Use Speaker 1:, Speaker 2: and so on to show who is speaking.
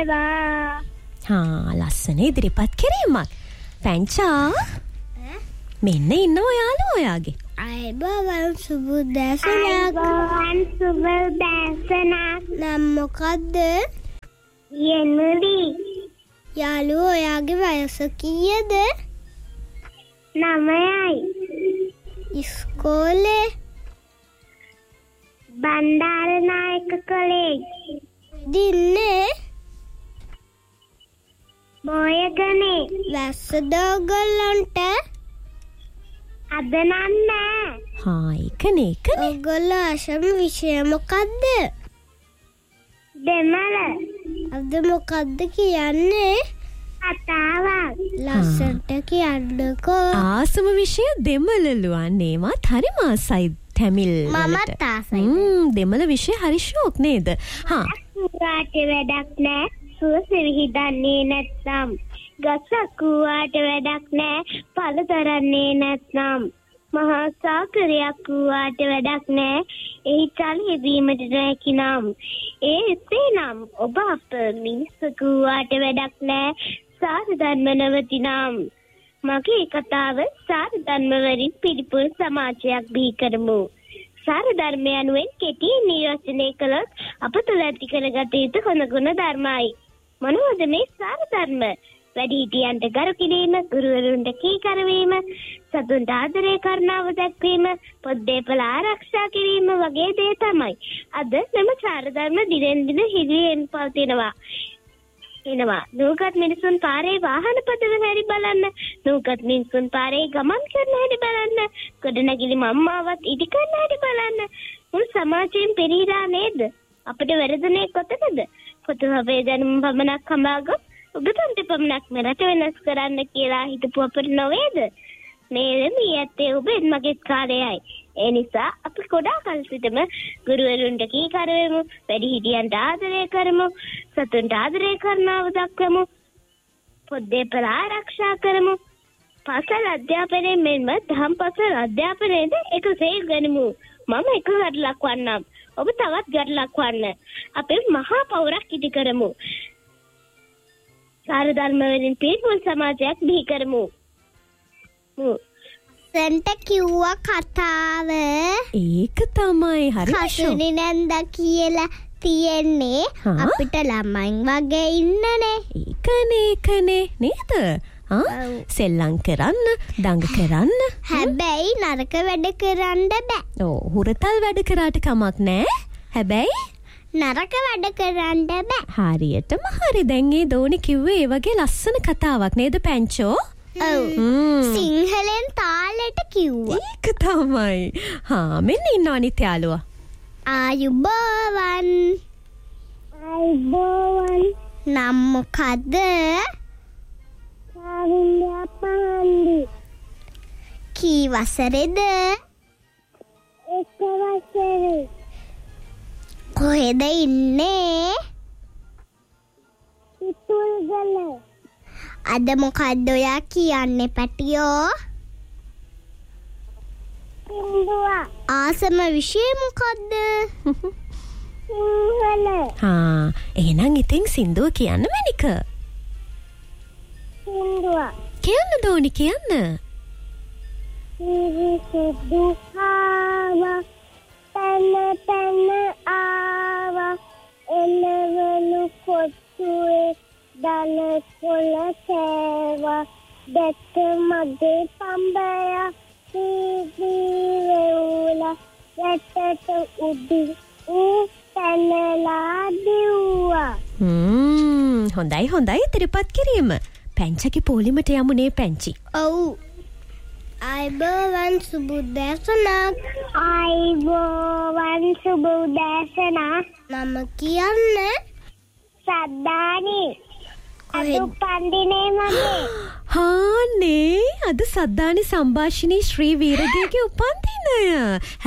Speaker 1: වේවා.
Speaker 2: ලස්සන ඉදිරිපත් කිරීමක්. පැංචා මෙන්න ඉන්නවා යාළුවෝ ඔයාගේ.
Speaker 1: අයබෝවන් සුබුදෑසනක්. නම් මොකද්ද?
Speaker 3: යෙනුලි.
Speaker 1: යාළුවෝ ඔයාගේ වයස කීයද?
Speaker 3: 9යි.
Speaker 1: ඉස්කෝලේ
Speaker 3: බණ්ඩාරනායක කොලෙජ්.
Speaker 1: දින්නේ
Speaker 3: බෝයගනේ.
Speaker 1: වැස්සද ඔයගොල්ලන්ට?
Speaker 3: අද නෑ.
Speaker 2: ඒකනේ.
Speaker 1: ඔයගොල්ලෝ අසම විෂය මොකද්ද?
Speaker 3: දෙමළ.
Speaker 1: අද මොකද්ද කියන්නේ?
Speaker 3: කතාවක්.
Speaker 1: ලස්සට කියන්නකෝ.
Speaker 2: ආසම විෂය දෙමළලු. අනේ මාත් හරිම ආසයි තමිල් වලට.
Speaker 1: මමත් ආසයි.
Speaker 2: දෙමළ විෂය හරි ෂෝක් නේද?
Speaker 3: කුවාට වැඩක් නෑ. සුවසේ විහිදන්නේ නැත්නම්. ගසක් කුවාට වැඩක් නෑ. පළ දරන්නේ නැත්නම්. මහා සාකරයක් කුවාට වැඩක් නෑ. එහි චල හෙවීමට රැකිනම්. එසේනම් ඔබ අප මිනිස්සු කුවාට වැඩක් නෑ. සාර ධර්ම නවතිනම්. මගේ කතාව සාර ධර්ම වලින් පිළිපුල් සමාජයක් බිහි කරමු. සාර ධර්ම යනුවෙන් කෙටි නිර්වචනය කළොත් අප තුළ ඇති කරගත යුතු හොඳ ගුණ ධර්මයි. මොනවද මේ සාර ධර්ම? වැඩිහිටියන්ට ගරු කිරීම, ගුරුවරුන්ට කීකර වීම, සතුන්ට ආදරය කරනව දැක්වීම, පොද්දේපල ආරක්ෂා කිරීම වගේ දේ තමයි. අද මෙම සාර ධර්ම දිනෙන් දින හිරියෙන් පවතිනවා. නූගත් මිනිසුන් පාරේ වාහන පදවන හැටි බලන්න. නූගත් මිනිසුන් පාරේ ගමන් කරන හැටි බලන්න. ගොඩනැගිලි මම්මාවත් ඉදි කරන හැටි බලන්න. මුළු සමාජයෙන් පෙරහිලා නේද? අපිට වැරදුනේ කොතනද? පොතුහවේ දැනුම පමණක් හඹාගොත් ඔබතුන්ට පමණක් රට වෙනස් කරන්න කියලා හිතපු අපිට නොවේද? නේද? මේ ඇත්තේ ඔබෙත් මගේත් කාලයයි. ඒ නිසා අපි ගොඩාක් කල් සිටම ගුරුවරුන්ට කීකර වෙමු, වැඩිහිටියන්ට ආදරය කරමු, සතුන්ට ආදරය කරනව දක්වමු, පොද්දේපල ආරක්ෂා කරමු. පාසල් අධ්‍යාපනයේ මෙන්ම දහම් පාසල් අධ්‍යාපනයේද එකසේ ගනිමු. මම එක ගඩලක් වන්නම්. ඔබ තවත් ගඩලක් වන්න. අපි මහා පෞරක් ඉදි කරමු. සාර ධර්ම වලින් පිරිපුන් සමාජයක් බිහි කරමු.
Speaker 1: සෙන්ට කිව්වා කතාව.
Speaker 2: ඒක තමයි හරි
Speaker 1: කසුනි නැන්ද කියලා තියෙන්නේ අපිට ළමයින් වගේ ඉන්නනේ.
Speaker 2: ඒකනේ නේද? සෙල්ලම් කරන්න, දඟ කරන්න.
Speaker 1: හැබැයි නරක වැඩ කරන්න බෑ.
Speaker 2: හුරතල් වැඩ කරාට කමක් නෑ. හැබැයි
Speaker 1: නරක වැඩ කරන්න බෑ.
Speaker 2: හරියටම හරි. දැන් ඒ දෝනි කිව්වේ ඒ වගේ ලස්සන කතාවක් නේද පැංචෝ?
Speaker 1: සිංහලෙන් තාලෙට කිව්වා.
Speaker 2: ඒක තමයි. මෙන්න ඉන්න අනිත් යාළුවා.
Speaker 1: ආයුබෝවන්. නම් මොකද්ද?
Speaker 3: පාන්දි.
Speaker 1: කී වසරේද?
Speaker 3: 1 වසරේ.
Speaker 1: කොහෙද ඉන්නේ?
Speaker 3: ඉතුල්ගල.
Speaker 1: අද මොකද්ද ඔයා කියන්නේ පැටියෝ?
Speaker 3: සින්දුවා.
Speaker 1: ආසම විෂය මොකද්ද?
Speaker 3: සිංහල.
Speaker 2: එහෙනම් ඉතින් සින්දුව කියන්න මැනික.
Speaker 3: සින්දුවා.
Speaker 2: කියන්න දෝනි කියන්න.
Speaker 3: සිරිසුදුහාවා පැන ආවා එළවලු කොට්ටුවේ දල කොළ කෑවා දැක්ක මගේ පඹය සීවේවුලා යටට උඩි පැනලා දිව්වා.
Speaker 2: හොඳයි ඉදිරිපත් කිරීම. පැංචගේ පොලිමට යමුනේ පැංචි.
Speaker 1: ඔව්. අයබෝවන් සුබුදෑසනක්.
Speaker 3: අයබෝවන් සුබුදෑසනක්.
Speaker 1: මම කියන්නේ
Speaker 3: සද්දානි. අද උපන්දිනේ මගේ.
Speaker 2: අද සද්දානි සම්භාෂිනී ශ්‍රී වීරගේගේ උපන්දිනය.